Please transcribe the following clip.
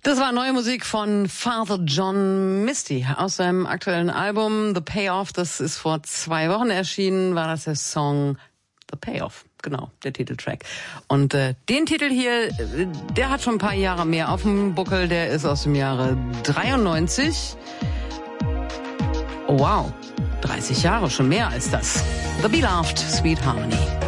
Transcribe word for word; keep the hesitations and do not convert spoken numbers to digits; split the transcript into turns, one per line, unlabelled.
Das war neue Musik von Father John Misty aus seinem aktuellen Album The Payoff. Das ist vor zwei Wochen erschienen, war das der Song The Payoff. Genau, der Titeltrack. Und äh, den Titel hier, der hat schon ein paar Jahre mehr auf dem Buckel. Der ist aus dem Jahre dreiundneunzig. Oh wow, dreißig Jahre, schon mehr als das. The Beloved Sweet Harmony.